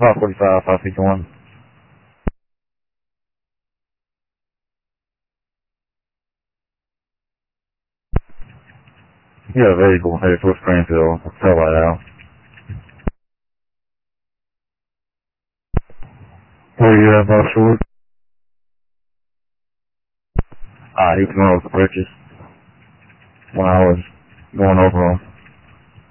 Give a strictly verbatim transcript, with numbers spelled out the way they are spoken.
five forty-five, five fifty-one. Yeah, vehicle headed towards Springfield. Tell right now. Where you at, Bob Short? Ah, he was going over the bridges when I was going over them.